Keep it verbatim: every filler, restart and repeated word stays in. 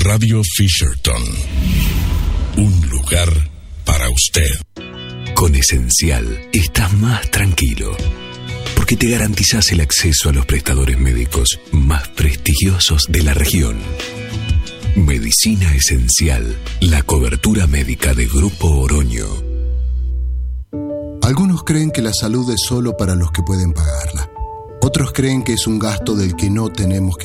Radio Fisherton. Un lugar para usted. Con Esencial estás más tranquilo, porque te garantizás el acceso a los prestadores médicos más prestigiosos de la región. Medicina Esencial, la cobertura médica de Grupo Oroño. Algunos creen que la salud es solo para los que pueden pagarla. Otros creen que es un gasto del que no tenemos que